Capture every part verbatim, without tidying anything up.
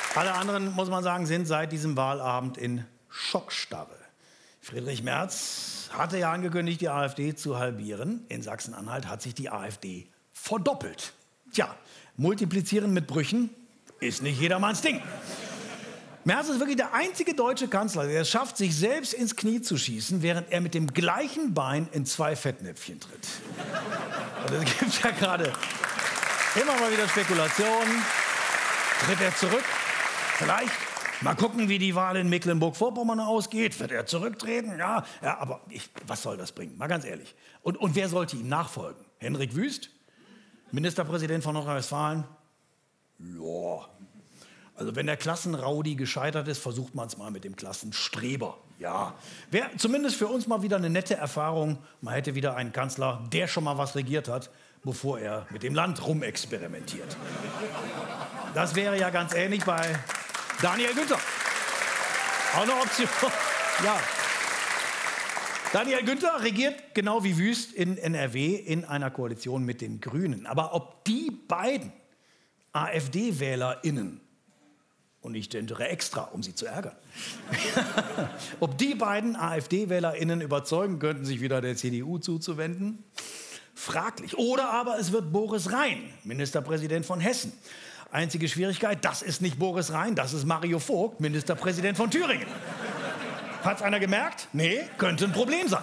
Alle anderen, muss man sagen, sind seit diesem Wahlabend in Schockstarre. Friedrich Merz hatte ja angekündigt, die AfD zu halbieren. In Sachsen-Anhalt hat sich die AfD verdoppelt. Tja, multiplizieren mit Brüchen ist nicht jedermanns Ding. Merz ist wirklich der einzige deutsche Kanzler, der es schafft, sich selbst ins Knie zu schießen, während er mit dem gleichen Bein in zwei Fettnäpfchen tritt. Und es gibt ja gerade immer mal wieder Spekulationen. Tritt er zurück? Vielleicht. Mal gucken, wie die Wahl in Mecklenburg-Vorpommern ausgeht. Wird er zurücktreten? Ja, ja, aber ich, was soll das bringen? Mal ganz ehrlich. Und, und wer sollte ihm nachfolgen? Henrik Wüst? Ministerpräsident von Nordrhein-Westfalen? Ja. Also wenn der Klassenraudi gescheitert ist, versucht man es mal mit dem Klassenstreber. Ja. Wäre zumindest für uns mal wieder eine nette Erfahrung. Man hätte wieder einen Kanzler, der schon mal was regiert hat, bevor er mit dem Land rumexperimentiert. Das wäre ja ganz ähnlich bei Daniel Günther. Auch eine Option. Ja. Daniel Günther regiert genau wie Wüst in N R W in einer Koalition mit den Grünen. Aber ob die beiden AfD-WählerInnen, und ich gendere extra, um sie zu ärgern, ob die beiden AfD-WählerInnen überzeugen könnten, sich wieder der C D U zuzuwenden? Fraglich. Oder aber es wird Boris Rhein, Ministerpräsident von Hessen. Einzige Schwierigkeit, das ist nicht Boris Rhein, das ist Mario Vogt, Ministerpräsident von Thüringen. Hat's einer gemerkt? Nee, könnte ein Problem sein.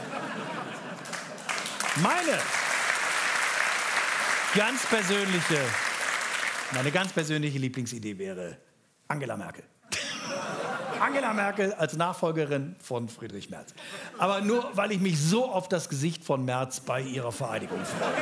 Meine ganz persönliche, meine ganz persönliche Lieblingsidee wäre Angela Merkel. Angela Merkel als Nachfolgerin von Friedrich Merz. Aber nur, weil ich mich so auf das Gesicht von Merz bei ihrer Vereidigung freue.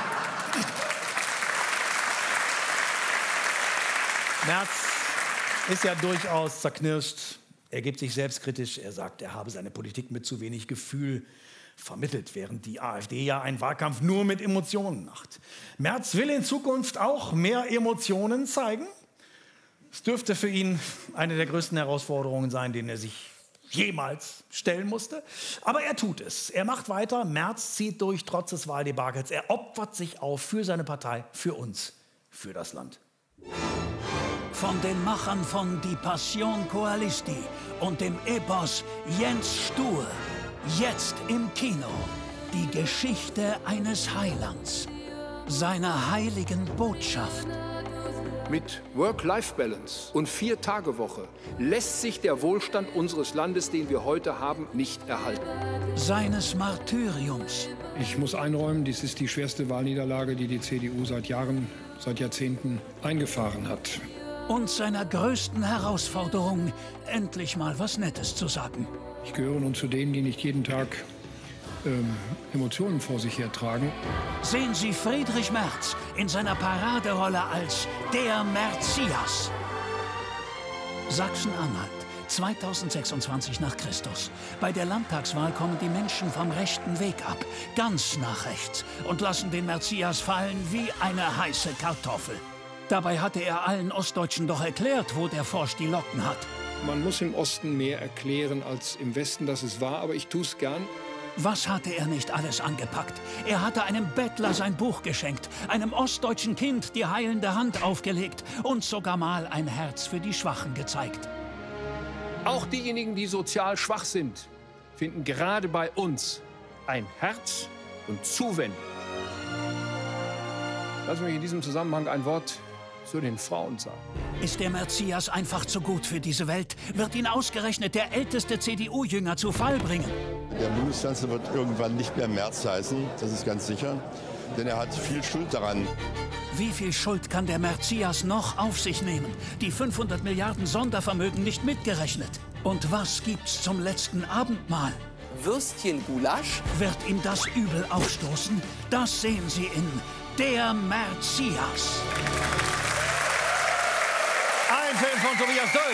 Merz ist ja durchaus zerknirscht. Er gibt sich selbstkritisch. Er sagt, er habe seine Politik mit zu wenig Gefühl vermittelt, während die AfD ja einen Wahlkampf nur mit Emotionen macht. Merz will in Zukunft auch mehr Emotionen zeigen. Es dürfte für ihn eine der größten Herausforderungen sein, denen er sich jemals stellen musste. Aber er tut es. Er macht weiter. Merz zieht durch, trotz des Wahldebakels. Er opfert sich auf für seine Partei, für uns, für das Land. Von den Machern von Die Passion Coalisti und dem Epos Jens Stur. Jetzt im Kino. Die Geschichte eines Heilands. Seiner heiligen Botschaft. Mit Work-Life-Balance und Vier-Tage-Woche lässt sich der Wohlstand unseres Landes, den wir heute haben, nicht erhalten. Seines Martyriums. Ich muss einräumen, dies ist die schwerste Wahlniederlage, die die C D U seit Jahren, seit Jahrzehnten eingefahren hat. Und seiner größten Herausforderung, endlich mal was Nettes zu sagen. Ich gehöre nun zu denen, die nicht jeden Tag ähm, Emotionen vor sich hertragen. Sehen Sie Friedrich Merz in seiner Paraderolle als der Merzias. Sachsen-Anhalt, zweitausendsechsundzwanzig nach Christus. Bei der Landtagswahl kommen die Menschen vom rechten Weg ab, ganz nach rechts, und lassen den Merzias fallen wie eine heiße Kartoffel. Dabei hatte er allen Ostdeutschen doch erklärt, wo der Frosch die Locken hat. Man muss im Osten mehr erklären als im Westen, dass es war, aber ich tue es gern. Was hatte er nicht alles angepackt? Er hatte einem Bettler sein Buch geschenkt, einem ostdeutschen Kind die heilende Hand aufgelegt und sogar mal ein Herz für die Schwachen gezeigt. Auch diejenigen, die sozial schwach sind, finden gerade bei uns ein Herz und Zuwendung. Lass mich in diesem Zusammenhang ein Wort zu den Frauen sagen. Ist der Merzias einfach zu gut für diese Welt? Wird ihn ausgerechnet der älteste C D U-Jünger zu Fall bringen? Der Bundeskanzler wird irgendwann nicht mehr Merz heißen, das ist ganz sicher. Denn er hat viel Schuld daran. Wie viel Schuld kann der Merzias noch auf sich nehmen? Die fünfhundert Milliarden Sondervermögen nicht mitgerechnet. Und was gibt's zum letzten Abendmahl? Würstchengulasch? Wird ihm das übel aufstoßen? Das sehen Sie in Der Merzias. Ein Film von Tobias Döll.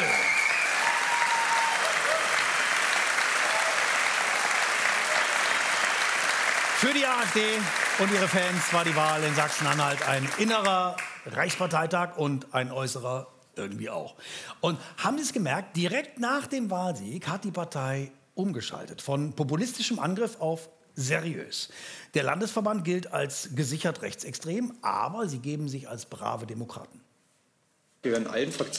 Für die AfD und ihre Fans war die Wahl in Sachsen-Anhalt ein innerer Reichsparteitag und ein äußerer irgendwie auch. Und haben Sie es gemerkt, direkt nach dem Wahlsieg hat die Partei umgeschaltet. Von populistischem Angriff auf seriös. Der Landesverband gilt als gesichert rechtsextrem, aber sie geben sich als brave Demokraten. Wir werden allen Fraktionen